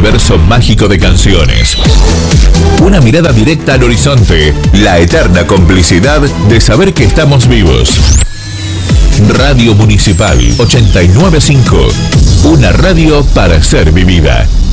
universo mágico de canciones. Una mirada directa al horizonte, la eterna complicidad de saber que estamos vivos. Radio Municipal 895, una radio para ser vivida.